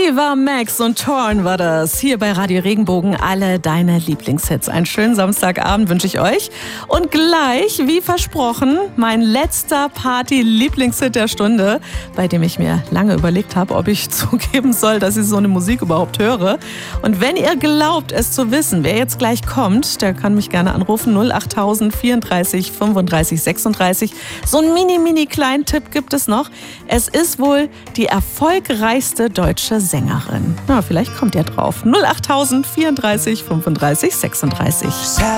Ava Max und Torn war das. Hier bei Radio Regenbogen alle deine Lieblingshits. Einen schönen Samstagabend wünsche ich euch. Und gleich, wie versprochen, mein letzter Party-Lieblingshit der Stunde, bei dem ich mir lange überlegt habe, ob ich zugeben soll, dass ich so eine Musik überhaupt höre. Und wenn ihr glaubt, es zu wissen, wer jetzt gleich kommt, der kann mich gerne anrufen. 08000 34 35 36. So einen mini kleinen Tipp gibt es noch. Es ist wohl die erfolgreichste deutsche Sängerin. Na, vielleicht kommt ihr drauf. 08000 34 35 36.